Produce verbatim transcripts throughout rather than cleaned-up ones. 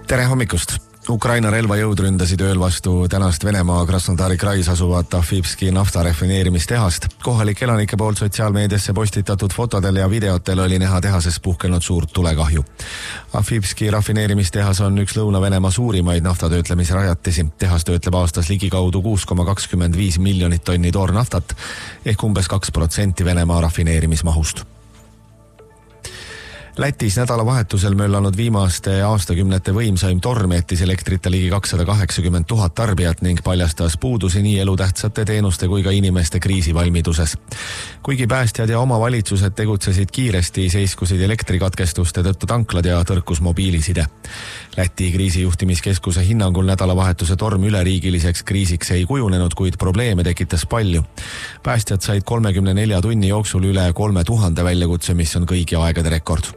Tere hommikust! Ukraina relvajõud ründasid ööl vastu tänast Venemaa Krasnodari krais asuvat Afipski naftarefineerimistehast. Kohalik elanike poolt sotsiaalmeediasse postitatud fotodel ja videotel oli näha tehases puhkenud suurt tulekahju. Afipski rafineerimistehas on üks Lõuna-Venemaa suurimaid naftatöötlemise rajatisi. Tehas töötleb aastas ligikaudu kuus koma kakskümmend viis miljonit tonni toornaftat ehk umbes kaks protsenti Venemaa rafineerimismahust. Lätis nädalavahetusel möllanud viimaste aastakümnete võimsaim torm jättis elektrita ligi kakssada kaheksakümmend tuhat tarbijat ning paljastas puudusi nii elutähtsate teenuste kui ka inimeste kriisivalmiduses. Kuigi päästjad ja omavalitsused tegutsesid kiiresti, seiskusid elektrikatkestuste tõttu tanklad ja tõrkus mobiiliside. Läti kriisijuhtimiskeskuse hinnangul nädalavahetuse torm üleriigiliseks kriisiks ei kujunenud, kuid probleeme tekitas palju. Päästjad said kolmekümne nelja tunni jooksul üle kolme tuhande väljakutse, mis on kõigi aegade rekord.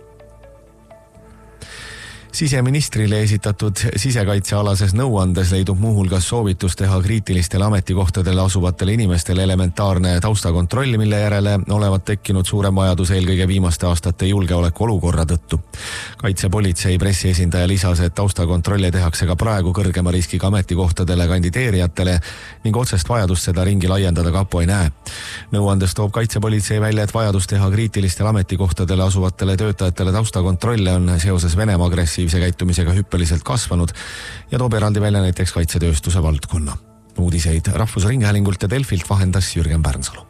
Siseministrile esitatud sisekaitsealases nõuandes leidub muuhulgas soovitus teha kriitilistele ametikohtadele asuvatele inimestele elementaarne taustakontrolli, mille järele olevat tekkinud suurem vajadus eelkõige viimaste aastate julgeoleku olukorra tõttu. Kaitsepolitsei pressiesindaja lisas, et taustakontrolle tehakse ka praegu kõrgema riskiga ametikohtadele kandideerijatele ning otsest vajadust seda ringi laiendada kapo ei näe. Nõuandes toob kaitsepolitsei välja, et vajadus teha kriitilistele ametikohtadele asuvatele töötajatele taustakontrolle on seoses Venemaa agressi käitumisega hüppeliselt kasvanud ja toob eraldi välja näiteks kaitsetööstuse valdkonna. Uudiseid Rahvusringhäälingult ja Delfilt vahendas Jürgen Pärnsalu.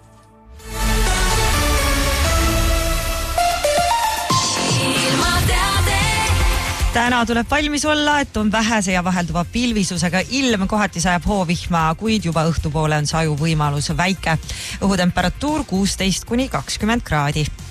Täna tuleb valmis olla, et on vähese ja vahelduva pilvisusega ilm, kohati sajab hoovihma, kuid juba õhtupoole on saju võimalus väike. Õhutemperatuur kuusteist kuni kakskümmend kraadi.